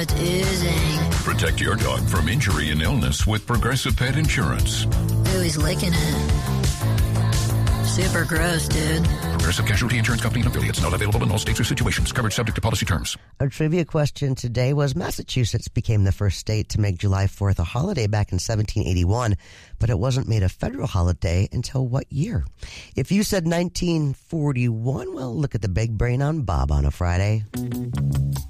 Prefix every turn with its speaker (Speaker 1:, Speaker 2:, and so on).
Speaker 1: It oozing.
Speaker 2: Protect your dog from injury and illness with Progressive Pet Insurance.
Speaker 1: Ooh, he's licking it. Super gross, dude.
Speaker 2: Progressive Casualty Insurance Company and affiliates. Not available in all states or situations. Coverage subject to policy terms.
Speaker 3: Our trivia question today was Massachusetts became the first state to make July 4th a holiday back in 1781, but it wasn't made a federal holiday until what year? If you said 1941, well, look at the big brain on Bob on a Friday.